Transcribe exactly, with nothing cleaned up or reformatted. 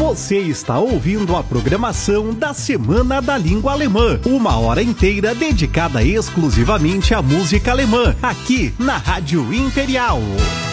Você está ouvindo a programação da Semana da Língua Alemã. Uma hora inteira dedicada exclusivamente à música alemã, aqui na Rádio Imperial.